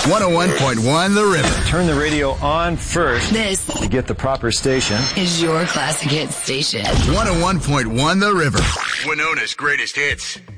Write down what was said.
101.1 The River. Turn the radio on first. This to get the proper station. Is your classic hits station. 101.1 The River. Winona's greatest hits.